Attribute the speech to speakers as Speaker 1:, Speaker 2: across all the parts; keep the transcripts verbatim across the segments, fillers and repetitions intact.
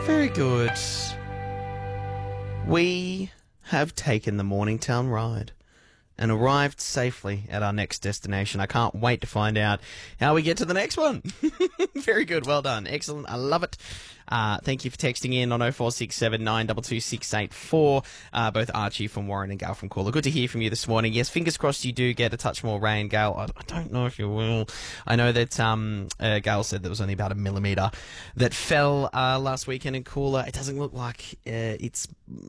Speaker 1: Very good. We have taken the Morningtown ride and arrived safely at our next destination. I can't wait to find out how we get to the next one. Very good. Well done. Excellent. I love it. Uh, thank you for texting in on oh four six seven, nine two two, six eight four. Uh, both Archie from Warren and Gail from Cooler. Good to hear from you this morning. Yes, fingers crossed you do get a touch more rain, Gail. I, I don't know if you will. I know that um, uh, Gail said there was only about a millimetre that fell uh, last weekend in Cooler. It doesn't look like uh, it's...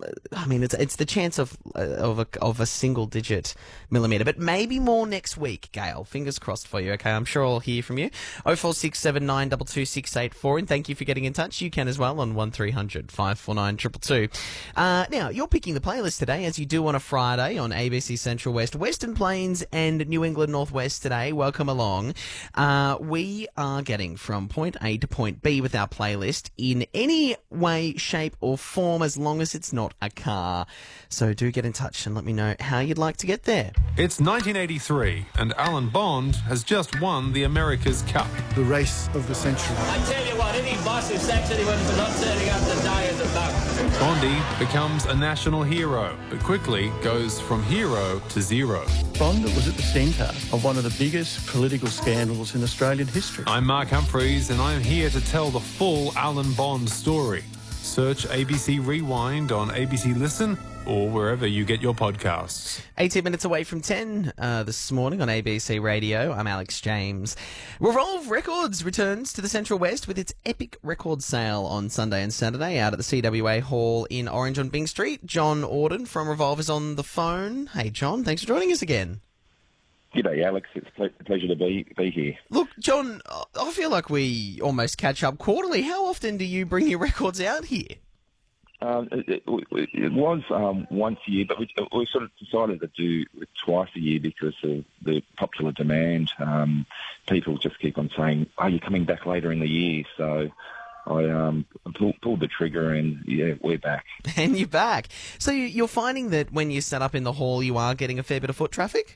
Speaker 1: I mean, it's it's the chance of uh, of a of a single digit millimetre, but maybe more next week, Gail. Fingers crossed for you. Okay, I'm sure I'll hear from you. oh four six seven, nine two two, six eight four, and thank you for getting in touch. You can as well on one three hundred, five four nine, two two two. Uh, now, you're picking the playlist today, as you do on a Friday on A B C Central West, Western Plains and New England Northwest today. Welcome along. Uh, we are getting from point A to point B with our playlist in any way, shape or form, as long as it's not a car. So do get in touch and let me know how you'd like to get there.
Speaker 2: It's nineteen eighty-three and Alan Bond has just won the America's Cup.
Speaker 3: The race of the century.
Speaker 4: I tell you what, any boss who sacks anyone for not turning up to die is a buck.
Speaker 2: Bondy becomes a national hero, but quickly goes from hero to zero.
Speaker 3: Bond was at the centre of one of the biggest political scandals in Australian history.
Speaker 2: I'm Mark Humphreys and I'm here to tell the full Alan Bond story. Search A B C Rewind on A B C Listen or wherever you get your podcasts.
Speaker 1: eighteen minutes away from ten uh, this morning on A B C Radio. I'm Alex James. Revolve Records returns to the Central West with its epic record sale on Sunday and Saturday out at the C W A Hall in Orange on Byng Street. John Auden from Revolve is on the phone. Hey, John, thanks for joining us again.
Speaker 5: G'day, Alex. It's a ple- pleasure to be be here.
Speaker 1: Look, John, I feel like we almost catch up quarterly. How often do you bring your records out here?
Speaker 5: Um, it, it, it was um, once a year, but we, we sort of decided to do it twice a year because of the popular demand. Um, people just keep on saying, "Are you coming back later in the year?" So I um, pulled, pulled the trigger, and yeah, we're back.
Speaker 1: And you're back. So you're finding that when you set up in the hall, you are getting a fair bit of foot traffic?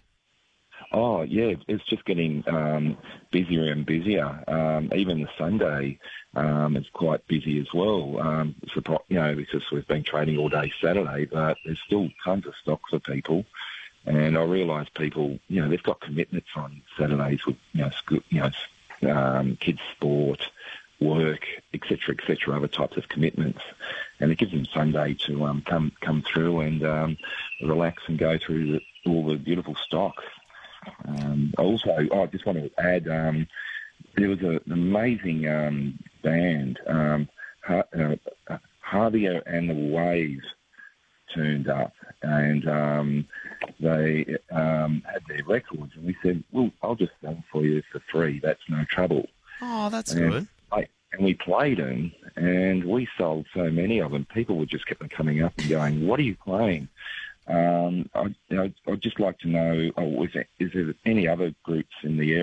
Speaker 5: Oh, yeah, it's just getting um, busier and busier. Um, even the Sunday um, is quite busy as well, um, you know, because we've been trading all day Saturday, but there's still tons of stock for people. And I realise people, you know, they've got commitments on Saturdays with, you know, school, you know, um, kids' sport, work, et cetera, et cetera, other types of commitments. And it gives them Sunday to um, come come through and um, relax and go through the, all the beautiful stock. Um, also, oh, I just want to add, um, there was a, an amazing um, band, um, Har- uh, Javier and the Waves turned up, and um, they um, had their records, and we said, well, I'll just sing for you for free, that's no trouble.
Speaker 1: Oh, that's
Speaker 5: and
Speaker 1: good.
Speaker 5: I, and we played them, and we sold so many of them, people would just keep coming up and going, what are you playing? Um, I, you know, I'd just like to know, oh, is there, is there any other groups in the area